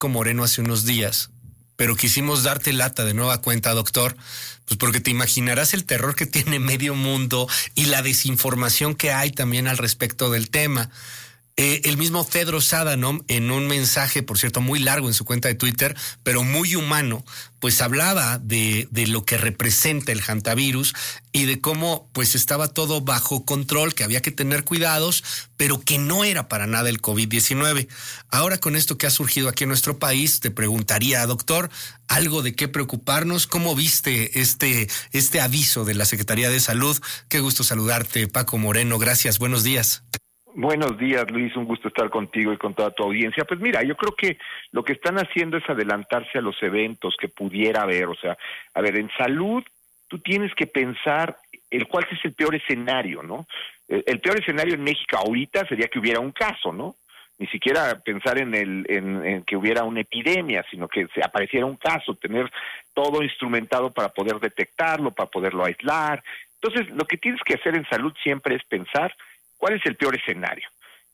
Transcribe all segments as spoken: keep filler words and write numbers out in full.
Paco Moreno hace unos días, pero quisimos darte lata de nueva cuenta, doctor, pues porque te imaginarás el terror que tiene medio mundo y la desinformación que hay también al respecto del tema. Eh, el mismo Tedros Adhanom, en un mensaje, por cierto, muy largo en su cuenta de Twitter, pero muy humano, pues hablaba de, de lo que representa el hantavirus y de cómo pues estaba todo bajo control, que había que tener cuidados, pero que no era para nada el COVID diecinueve. Ahora, con esto que ha surgido aquí en nuestro país, te preguntaría, doctor, algo de qué preocuparnos. ¿Cómo viste este, este aviso de la Secretaría de Salud? Qué gusto saludarte, Paco Moreno. Gracias, buenos días. Buenos días, Luis, un gusto estar contigo y con toda tu audiencia. Pues mira, yo creo que lo que están haciendo es adelantarse a los eventos que pudiera haber. O sea, a ver, en salud tú tienes que pensar el cuál es el peor escenario, ¿no? El, el peor escenario en México ahorita sería que hubiera un caso, ¿no? Ni siquiera pensar en el en, en que hubiera una epidemia, sino que se apareciera un caso, tener todo instrumentado para poder detectarlo, para poderlo aislar. Entonces, lo que tienes que hacer en salud siempre es pensar ¿cuál es el peor escenario?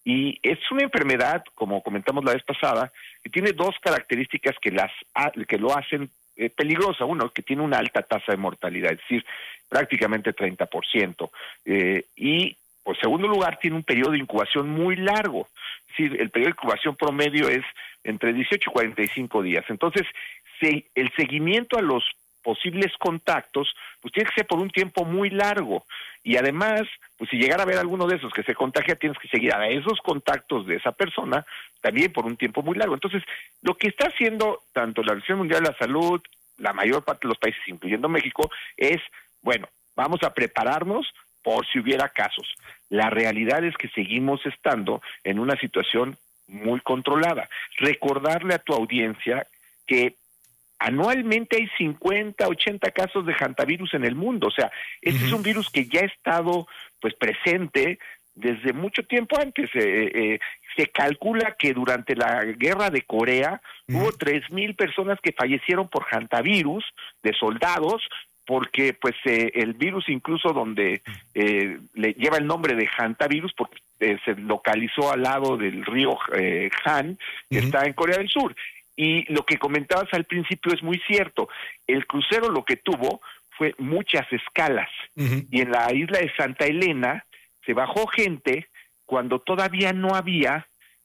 Y es una enfermedad, como comentamos la vez pasada, que tiene dos características que las que lo hacen eh, peligrosa. Uno, que tiene una alta tasa de mortalidad, es decir, prácticamente treinta por ciento. Eh, y, por segundo lugar, tiene un periodo de incubación muy largo. Es decir, el periodo de incubación promedio es entre dieciocho y cuarenta y cinco días. Entonces, se, el seguimiento a los posibles contactos, pues tiene que ser por un tiempo muy largo. Y además, pues si llegara a haber alguno de esos que se contagia, tienes que seguir a esos contactos de esa persona también por un tiempo muy largo. Entonces, lo que está haciendo tanto la Organización Mundial de la Salud, la mayor parte de los países, incluyendo México, es, bueno, vamos a prepararnos por si hubiera casos. La realidad es que seguimos estando en una situación muy controlada. Recordarle a tu audiencia que anualmente hay cincuenta, ochenta casos de hantavirus en el mundo. O sea, este uh-huh. es un virus que ya ha estado pues presente desde mucho tiempo antes. Eh, eh, se calcula que durante la guerra de Corea uh-huh. hubo tres mil personas que fallecieron por hantavirus, de soldados, porque pues eh, el virus incluso donde eh, le lleva el nombre de hantavirus, porque eh, se localizó al lado del río eh, Han, que uh-huh. está en Corea del Sur. Y lo que comentabas al principio es muy cierto. El crucero lo que tuvo fue muchas escalas. Uh-huh. Y en la isla de Santa Elena se bajó gente cuando todavía no había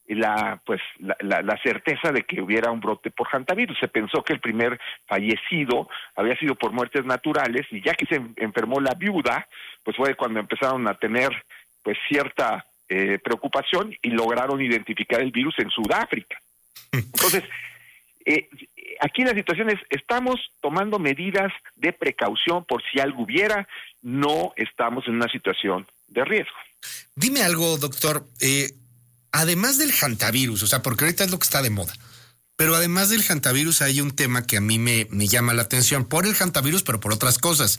la pues la, la, la certeza de que hubiera un brote por hantavirus. Se pensó que el primer fallecido había sido por muertes naturales, y ya que se enfermó la viuda, pues fue cuando empezaron a tener pues cierta eh, preocupación y lograron identificar el virus en Sudáfrica. Entonces, Eh, aquí la situación es, estamos tomando medidas de precaución por si algo hubiera, no estamos en una situación de riesgo. Dime algo, doctor, eh, además del hantavirus, o sea, porque ahorita es lo que está de moda, pero además del hantavirus hay un tema que a mí me, me llama la atención, por el hantavirus, pero por otras cosas.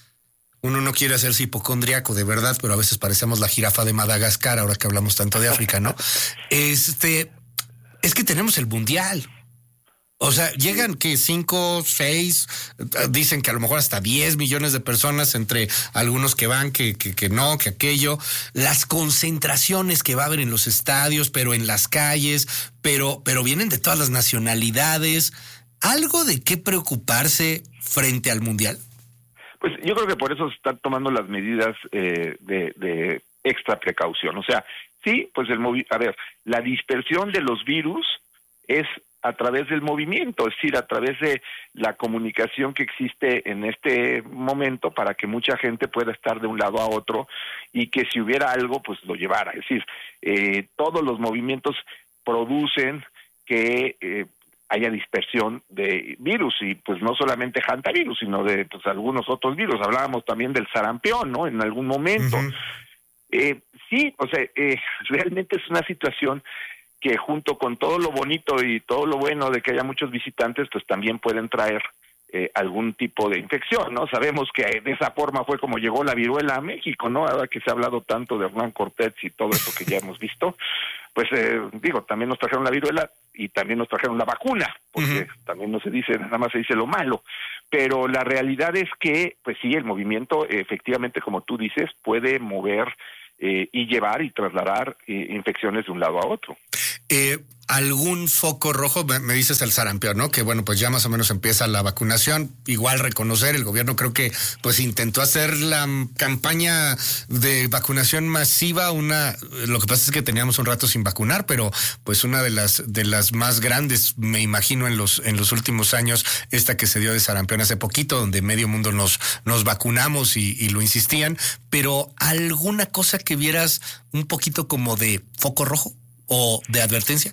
Uno no quiere hacerse hipocondriaco, de verdad, pero a veces parecemos la jirafa de Madagascar, ahora que hablamos tanto de África, ¿no? Este, es que tenemos el mundial. O sea, llegan que cinco, seis, dicen que a lo mejor hasta diez millones de personas, entre algunos que van, que, que, que no, que aquello. Las concentraciones que va a haber en los estadios, pero en las calles, pero, pero vienen de todas las nacionalidades. ¿Algo de qué preocuparse frente al Mundial? Pues yo creo que por eso se están tomando las medidas eh, de, de extra precaución. O sea, sí, pues el movi- a ver, la dispersión de los virus es a través del movimiento, es decir, a través de la comunicación que existe en este momento para que mucha gente pueda estar de un lado a otro y que si hubiera algo, pues lo llevara. Es decir, eh, todos los movimientos producen que eh, haya dispersión de virus, y pues no solamente hantavirus, sino de pues algunos otros virus. Hablábamos también del sarampión, ¿no? En algún momento. Uh-huh. Eh, sí, o sea, eh, realmente es una situación que junto con todo lo bonito y todo lo bueno de que haya muchos visitantes, pues también pueden traer eh, algún tipo de infección, ¿no? Sabemos que de esa forma fue como llegó la viruela a México, ¿no? Ahora que se ha hablado tanto de Hernán Cortés y todo eso que ya hemos visto, pues eh, digo, también nos trajeron la viruela y también nos trajeron la vacuna, porque uh-huh. también no se dice, nada más se dice lo malo. Pero la realidad es que, pues sí, el movimiento, efectivamente, como tú dices, puede mover Eh, y llevar y trasladar eh, infecciones de un lado a otro. Eh, algún foco rojo? Me, me dices el sarampión, ¿no? Que bueno, pues ya más o menos empieza la vacunación. Igual reconocer, el gobierno creo que pues intentó hacer la campaña de vacunación masiva, una, lo que pasa es que teníamos un rato sin vacunar, pero pues una de las de las más grandes, me imagino, en los en los últimos años, esta que se dio de sarampión hace poquito, donde medio mundo nos, nos vacunamos y, y lo insistían, pero ¿alguna cosa que vieras un poquito como de foco rojo o de advertencia?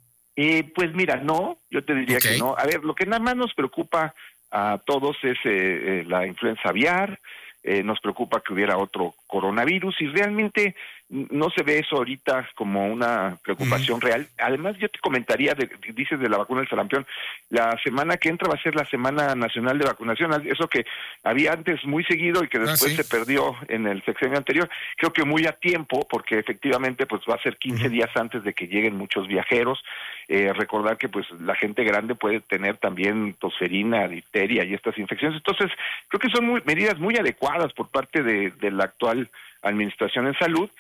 Eh, pues mira, no, yo te diría okay. que no. A ver, lo que nada más nos preocupa a todos es eh, eh, la influenza aviar, eh, nos preocupa que hubiera otro coronavirus y realmente no se ve eso ahorita como una preocupación mm. real. Además, yo te comentaría, de, dices de la vacuna del sarampión, la semana que entra va a ser la Semana Nacional de Vacunación, eso que había antes muy seguido y que después ah, ¿sí? se perdió en el sexenio anterior. Creo que muy a tiempo, porque efectivamente pues va a ser quince uh-huh. días antes de que lleguen muchos viajeros. Eh, recordar que pues la gente grande puede tener también tosferina, difteria y estas infecciones. Entonces, creo que son muy, medidas muy adecuadas por parte de, de la actual administración en salud.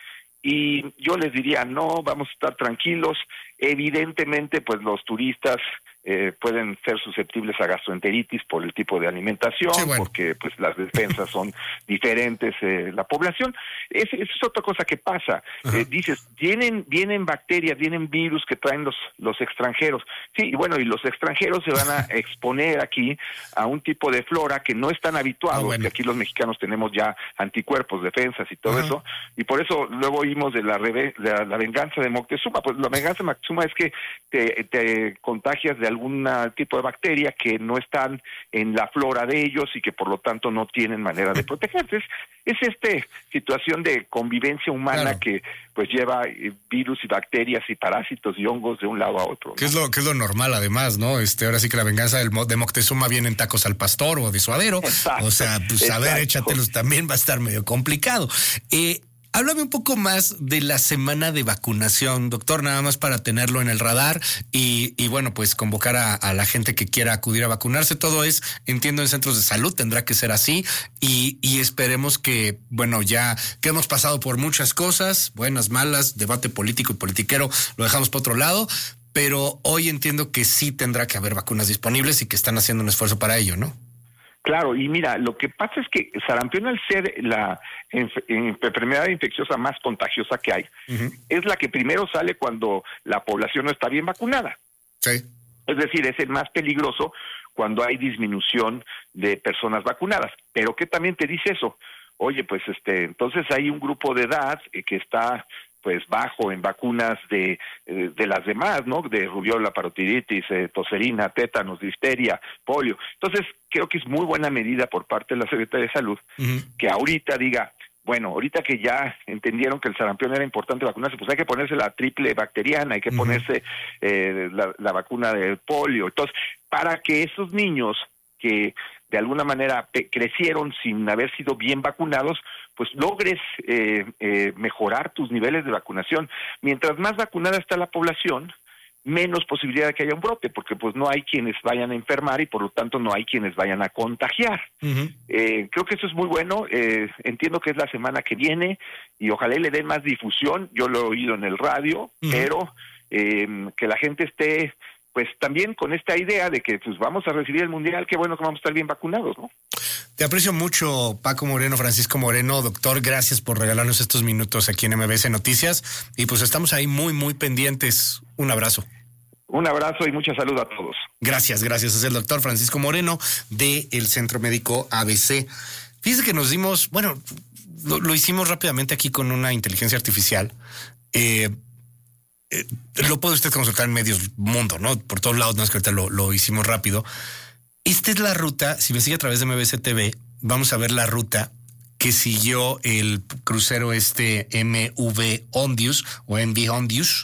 Y yo les diría, no, vamos a estar tranquilos. Evidentemente, pues los turistas eh, pueden ser susceptibles a gastroenteritis por el tipo de alimentación, sí, bueno. porque pues las defensas son diferentes eh, la población. Esa es otra cosa que pasa. Eh, dices, vienen, vienen bacterias, vienen virus que traen los, los extranjeros. Sí, y bueno, y los extranjeros se van a exponer aquí a un tipo de flora que no están habituados, oh, bueno. que aquí los mexicanos tenemos ya anticuerpos, defensas y todo uh-huh. eso, y por eso luego oímos de la, reve, de la, la venganza de Moctezuma. Pues la venganza de Moctezuma es que te, te contagias de algún tipo de bacteria que no están en la flora de ellos y que por lo tanto no tienen manera de protegerse. Es, es esta situación de convivencia humana claro. que pues lleva virus y bacterias y parásitos y hongos de un lado a otro, ¿no? Que es lo que es lo normal además, ¿no? Este, ahora sí que la venganza del, de Moctezuma viene en tacos al pastor o de suadero. Exacto, o sea, pues a ver, échatelos también, va a estar medio complicado. Eh, Háblame un poco más de la semana de vacunación, doctor, nada más para tenerlo en el radar y, y bueno, pues convocar a, a la gente que quiera acudir a vacunarse. Todo es, entiendo, en centros de salud, tendrá que ser así y, y esperemos que, bueno, ya que hemos pasado por muchas cosas, buenas, malas, debate político y politiquero, lo dejamos por otro lado, pero hoy entiendo que sí tendrá que haber vacunas disponibles y que están haciendo un esfuerzo para ello, ¿no? Claro, y mira, lo que pasa es que sarampión, al ser la enf- enfermedad infecciosa más contagiosa que hay, uh-huh. es la que primero sale cuando la población no está bien vacunada. Sí. Es decir, es el más peligroso cuando hay disminución de personas vacunadas. Pero ¿qué también te dice eso? Oye, pues este, entonces hay un grupo de edad eh, que está pues bajo en vacunas de de las demás, ¿no? De rubiola, parotiditis, eh, tosferina, tétanos, difteria, polio. Entonces, creo que es muy buena medida por parte de la Secretaría de Salud uh-huh. que ahorita diga, bueno, ahorita que ya entendieron que el sarampión era importante vacunarse, pues hay que ponerse la triple bacteriana, hay que uh-huh. ponerse eh, la, la vacuna del polio. Entonces, para que esos niños que de alguna manera pe- crecieron sin haber sido bien vacunados, pues logres eh, eh, mejorar tus niveles de vacunación. Mientras más vacunada está la población, menos posibilidad de que haya un brote, porque pues no hay quienes vayan a enfermar y por lo tanto no hay quienes vayan a contagiar. Uh-huh. Eh, creo que eso es muy bueno. Eh, entiendo que es la semana que viene y ojalá le den más difusión. Yo lo he oído en el radio, uh-huh. pero eh, que la gente esté pues también con esta idea de que pues vamos a recibir el Mundial, qué bueno que vamos a estar bien vacunados, ¿no? Te aprecio mucho, Paco Moreno, Francisco Moreno. Doctor, gracias por regalarnos estos minutos aquí en M B S Noticias. Y pues estamos ahí muy, muy pendientes. Un abrazo. Un abrazo y mucha salud a todos. Gracias, gracias. Es el doctor Francisco Moreno del Centro Médico A B C. Fíjese que nos dimos, bueno, lo, lo hicimos rápidamente aquí con una inteligencia artificial. Eh, eh, lo puede usted consultar en medios mundo, ¿no? Por todos lados, no es que ahorita lo, lo hicimos rápido. Esta es la ruta, si me sigue a través de M B S T V, vamos a ver la ruta que siguió el crucero este M V Ondius o M V Ondius.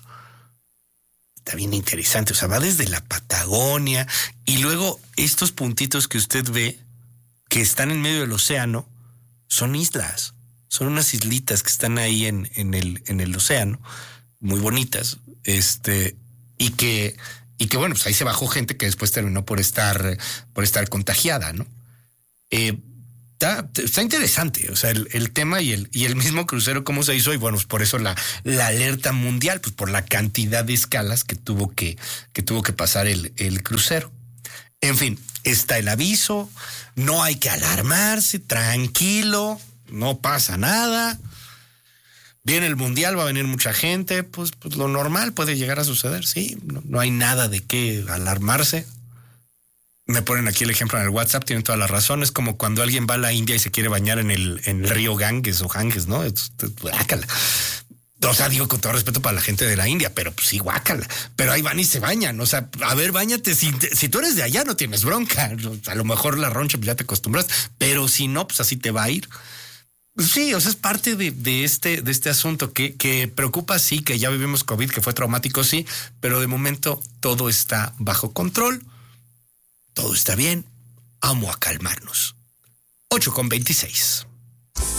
Está bien interesante, o sea, va desde la Patagonia y luego estos puntitos que usted ve que están en medio del océano son islas, son unas islitas que están ahí en, en, el, en el océano, muy bonitas, este, y que... Y que bueno, pues ahí se bajó gente que después terminó por estar, por estar contagiada, ¿no? Eh, Está, está interesante, o sea, el, el tema y el, y el mismo crucero, cómo se hizo, y bueno, pues por eso la, la alerta mundial, pues por la cantidad de escalas que tuvo que, que tuvo que pasar el, el crucero. En fin, está el aviso, no hay que alarmarse, tranquilo, no pasa nada. Viene el mundial, va a venir mucha gente, pues, pues lo normal puede llegar a suceder, sí, no, no hay nada de qué alarmarse. Me ponen aquí el ejemplo en el WhatsApp, tienen toda la razón. Es como cuando alguien va a la India y se quiere bañar en el, en el río Ganges o Ganges, ¿no? Es, es, guácala. O sea, digo con todo respeto para la gente de la India, pero pues sí, guácala. Pero ahí van y se bañan. O sea, a ver, báñate. Si, si tú eres de allá, no tienes bronca. A lo mejor la roncha, pues ya te acostumbras. Pero si no, pues así te va a ir. Sí, o sea, es parte de, de, este, de este asunto que, que preocupa, sí, que ya vivimos COVID, que fue traumático, sí, pero de momento todo está bajo control. Todo está bien, vamos a calmarnos. ocho con veintiséis.